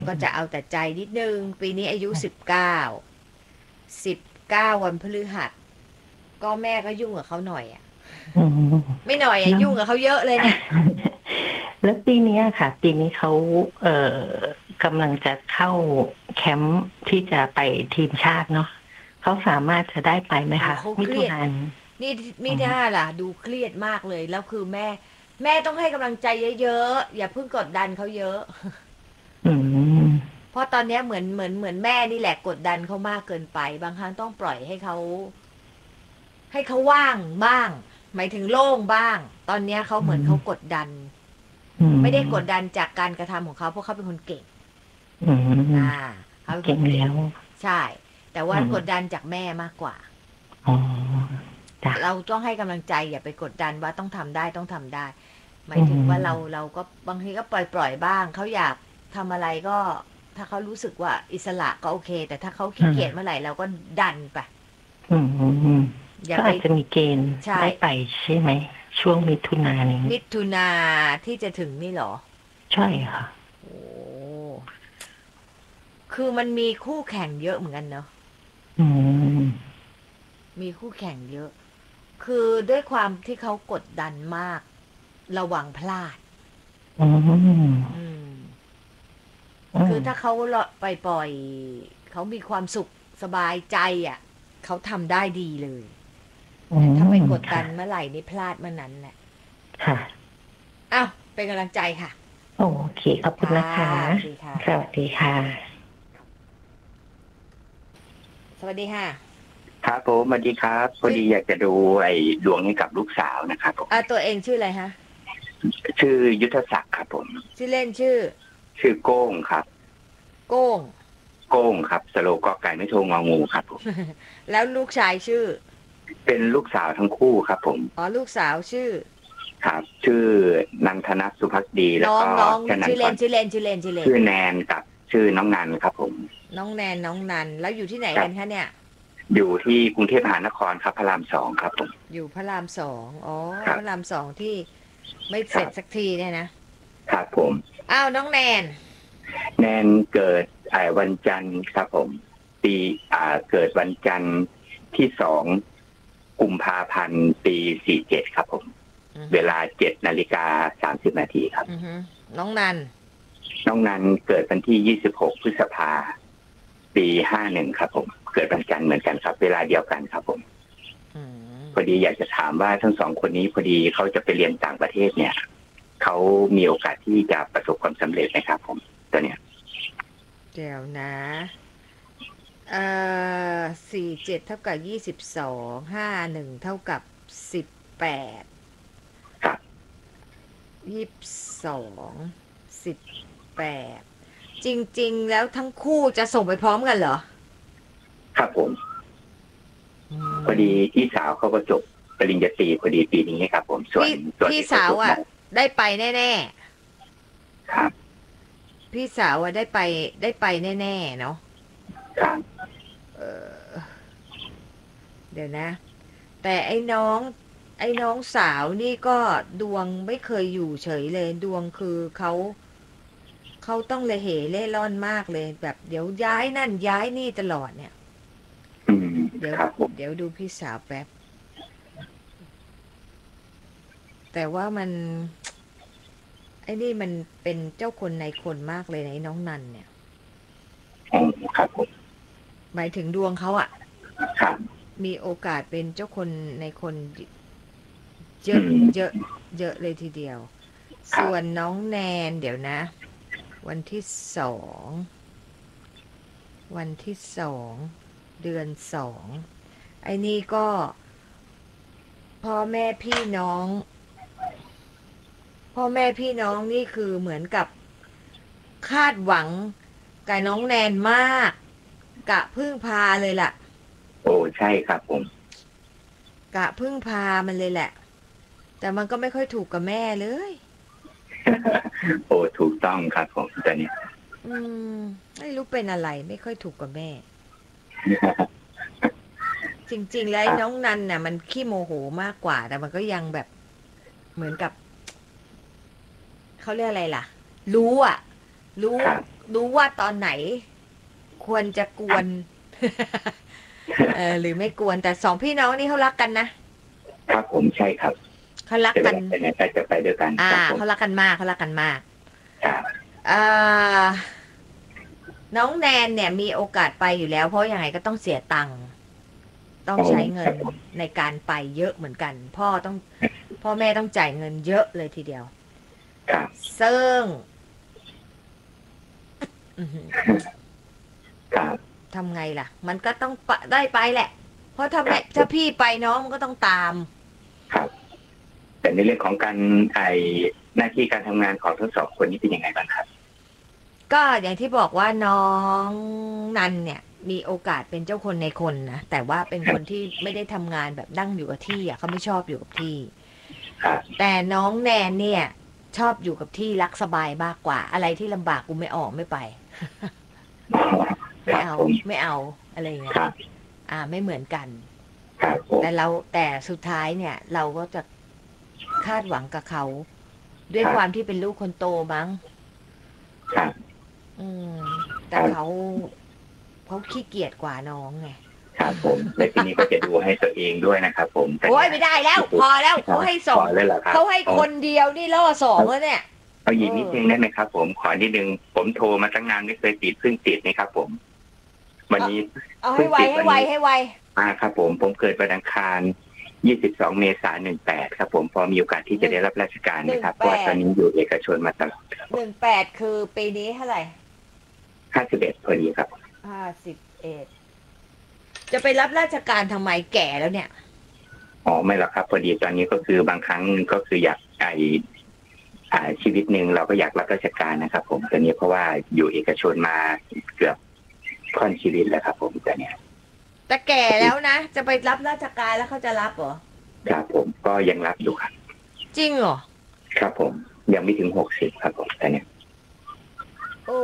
ก็จะเอาแต่ใจนิดนึงปีนี้อายุ19วันพฤหัสก็แม่ก็ยุ่งกับเขาหน่อยอ่ะอืมไม่หน่อยอ่ะแล้วยุ่งกับเขาเยอะเลยเนี่ยแล้วปีนี้อะค่ะปีนี้เขาเอ่อกำลังจะเข้าแคมป์ที่จะไปทีมชาติเนาะเขาสามารถจะได้ไปไหมโอ้คะเขามิเครียดถุนายนนี่อืไม่มได้ล่ะดูเครียดมากเลยแล้วคือแม่ต้องให้กำลังใจเยอะๆอย่าเพิ่งกดดันเขาเยอะอืมเพราะตอนนี้เหมือนแม่นี่แหละกดดันเขามากเกินไปบางครั้งต้องปล่อยให้เขาว่างบ้างหมายถึงโล่งบ้างตอนนี้เขาอืเหมือนเขากมดดันอืไม่ได้กดดัมนจากการกระทำของเขาเพราะเขาเป็นคนเก่งอืมอ่าเขาเป็นคเก่งนเก่งแล้วใช่แต่ว่าอืมกดดันจากแม่มากกว่าอ๋อจ้ะเราต้องให้กำลังใจอย่าไปกดดันว่าต้องทำได้ต้องทำได้หมาอืยถึงว่าเรามก็บางทีก็ปล่อยบ้างเขาอยากทำอะไรก็ถ้าเขารู้สึกว่าอิสระก็โอเคแต่ถ้าเขาอืขี้เกียจเมื่อมไหร่เราก็ดันไปอืมอืมอย่าไปก็อาจจะมีเกณฑ์ใช่ได้ไปใช่ไหมช่วงมิถุนายนนี้มิถุนาที่จะถึงนี่เหรอใช่ค่ะโอ้คือมันมีคู่แข่งเยอะเหมือนกันเนาะอืมมีคู่แข่งเยอะคือด้วยความที่เขากดดันมากระวังพลาดอืมอืมอืมคือถ้าเขาไปปล่อยเขามีความสุขสบายใจอ่ะเขาทำได้ดีเลยอืแต่ถ้าไปมกดดัค่ะนเมื่อไหร่นี่พลาดเมื่อนั้นแหละค่ะอ้าวเป็นกำลังใจค่ะโอเคขอบคุณค่ะนะคะโอเคค่ะสวัสดีค่ะสวัสดีค่ะครับผมสวัสดีครับพอชื่อดีอยากจะดูไอ้ดวงให้กับลูกสาวนะครับผมตัวเองชื่ออะไรฮะชื่อยุทธศักดิ์ครับผมชื่อเล่นชื่อชื่อโก้งครับโก้งโก้งครับสโลกอไก่ไม่โทรงองูครับผมแล้วลูกชายชื่อเป็นลูกสาวทั้งคู่ครับผมลูกสาวชื่อครับชื่อนันทนัสสุภักดีแล้วก็น้องชนันทรชื่อเล่นชื่อแนนกับชื่อน้องนันครับผมน้องแนนน้องนันแล้วอยู่ที่ไหนครับกันคะเนี่ยอยู่ที่กรุงเทพมหานครครับพระราม2ครับผมอยู่พระรามสองครับพระรามสองที่ไม่คเสร็รับจสักทีเนี่ยนะครับผมน้องแนนแนนเกิดวันจันทร์ครับผมปีเกิดวันจันทร์ที่2 กุมภาพันธ์ปี47ครับผมเวลา7:30 นาทีครับน้องนันน้องนันเกิดวันที่26 พฤษภาปี 51ครับผมเกิดวันจันทร์เหมือนกันครับเวลาเดียวกันครับผมพอดีอยากจะถามว่าทั้งสองคนนี้พอดีเขาจะไปเรียนต่างประเทศเนี่ยเขามีโอกาสที่จะประสบความสำเร็จไหมครับผมตัวเนี้ยเดี๋ยวนะ47เท่ากับ2251เท่ากับ18 ครับ 2218จริงๆแล้วทั้งคู่จะส่งไปพร้อมกันเหรอครับผมพอดีพี่สาวเขาก็จบปริญญาตรีพอดีปีนี้ครับผมส่วนพี่ที่เขาสาวจบมได้ไปแน่ครับๆพี่สาวได้ไปแน่ๆเนาะครับเออเดี๋ยวนะแต่ไอ้น้องสาวนี่ก็ดวงไม่เคยอยู่เฉยเลยดวงคือเขาต้องละเหเล่ร่อนมากเลยแบบเดี๋ยวย้ายนั่นย้ายนี่ตลอดเนี่ยอืมเดี๋ยวครับผมเดี๋ยวดูพี่สาวแป๊บแต่ว่าไอ้นี่มันเป็นเจ้าคนในคนมากเลยนะไอ้น้องนันเนี่ยอืมครับผมหมายถึงดวงเขาอะครับมีโอกาสเป็นเจ้าคนในคนเยอือะมเยอะเยอะเลยทีเดียวครับส่วนน้องแนนเดี๋ยวนะวันที่สองวันที่2เดือน2ไอ้นี่ก็พ่อแม่พี่น้องพ่อแม่พี่น้องนี่คือเหมือนกับคาดหวังกับน้องแนนมากกะพึ่งพาเลยล่ะโอ้ใช่ครับผมกะพึ่งพามันเลยแหละแต่มันก็ไม่ค่อยถูกกับแม่เลยโอ้ถูกต้องครับผมตอนนี้อืมไม่รู้เป็นอะไรไม่ค่อยถูกกับแม่จริงๆแล้วไอ้น้องนันน่ะมันขี้โมโหมากกว่าแต่มันก็ยังแบบเหมือนกับเขาเรียกอะไรล่ะรู้อ่ะรู้ครับรู้ว่าตอนไหน ควรจะกวน หรือไม่กวนแต่สองพี่น้องนี่เขารักกันนะครับผมใช่ครับเขารักจะไปกันไหนไปไหนก็จะไปด้วยกันครับผมเขารักกันมากเขารักกันมากครับอ่าน้องแนนเนี่ยมีโอกาสไปอยู่แล้วเพราะยังไงก็ต้องเสียตังค์ต้องใช้เงินในการไปเยอะเหมือนกัน พ่อแม่ต้องจ่ายเงินเยอะเลยทีเดียวครับซึ่งอื้อหือครับทำไงล่ะ มันก็ต้องได้ไปแหละ เพราะถ้าพี่ไปน้องมันก็ต้องตามครับ แต่ในเรื่องของการหน้าที่การทำงานของทั้งสองคนนี้เป็นยังไงบ้างครับก็อย่างที่บอกว่าน้องนันเนี่ย มีโอกาสเป็นเจ้าคนในคนนะแต่ว่าเป็นคนที่ไม่ได้ทำงานแบบนั่งอยู่กับที่เขาไม่ชอบอยู่กับที่ครับแต่น้องแนนเนี่ย ชอบอยู่กับที่รักสบายมากกว่า อะไรที่ลำบากกูไม่ออกไม่ไป ไม่เอาผมไม่เอาอะไรอย่างเงี้ยครับไม่เหมือนกันครับผมแต่สุดท้ายเนี่ย เราก็จะคาดหวังกับเขา ด้วยครับความที่เป็นลูกคนโตมั้งครับแต่เขาขี้เกียจกว่าน้องไงครับผมและทีนี้ก็จะดูให้ตัวเองด้วยนะครับผมโอ้ยไม่ได้แล้ว พอแล้วเขาให้สองขเลยเหรอครับเขาให้คนเดียวนี่ล่อสองแล้วเนี่ยเอาอีกนิดนึงได้ไหมครับ ผมขอนิดนึงผมโทรมาตั้งนานไม่เคยติดเพิ่งติดนะครับผม วันนี้เอาให้ไวให้ไวให้ไวครับผมเกิดวันอังคาร 22 เมษายน 18 ครับผมพอมีโอกาสที่จะได้รับราชการนะครับ 18 เพราะว่าตอนนี้อยู่เอกชนมาตลอด 18คือปีนี้เท่าไหร่ 51พอดีครับ 51จะไปรับราชการทำไมแก่แล้วเนี่ยอ๋อไม่หรอกครับพอดีตอนนี้ก็คือบางครั้งก็คืออยากชีวิตหนึ่งเราก็อยากรับราชการนะครับผมตอนนี้เพราะว่าอยู่เอกชนมาเกือบค่อนชีวิตแล้วครับผมตอนนี้แต่แก่แล้วนะ จะไปรับราชการแล้วเขาจะรับเหรอครับผมก็ยังรับอยู่ครับจริงเหรอครับผมยังไม่ถึง60ครับผมตอนนี้โอ้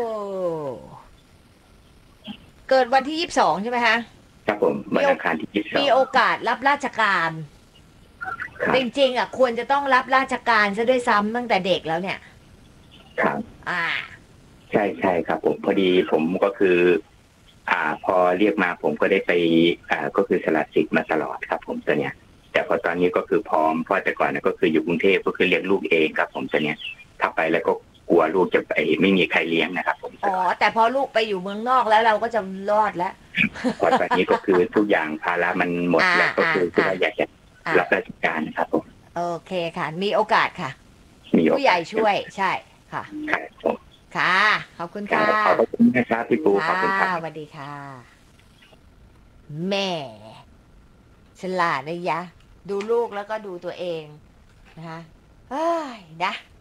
เกิดวันที่22ใช่ไหมคะครับผมวันอังคารที่22 มีโอกาสรับราชการครับจริงๆควรจะต้องรับราชการซะด้วยซ้ำตั้งแต่เด็กแล้วเนี่ยครับใช่ใช่ครับผมพอดีผมก็คือ พอเรียกมาผมก็ได้ไปก็คือสละสิทธิ์มาตลอดครับผมตอนเนี้ยแต่พอตอนนี้ก็คือพร้อมเพราะแต่ก่อนก็คืออยู่กรุงเทพก็คือเลี้ยงลูกเองครับผมตอนเนี้ยถ้าไปแล้วก็กลัวลูกจะไปไม่มีใครเลี้ยงนะครับผมแต่พอลูกไปอยู่เมืองนอกแล้วเราก็จะรอดแล้วเพราะตอนนี้ก็คือทุกอย่างภาระมันหมดแล้วก็คือที่ว่าอยากจะรับราชการนะครับผมโอเคค่ะ มีโอกาสค่ะมีโอกาสผู้ใหญ่ช่วยใช่ค่ะครับผมค่ะ ขอบคุณครัค่ะบขอบคุณนะครับพี่ปูขอบคุณครับสวัสดีค่ะ แม่ฉลาดนะยะ ดูลูกแล้วก็ดูตัวเองนะคะเฮ้ยนะ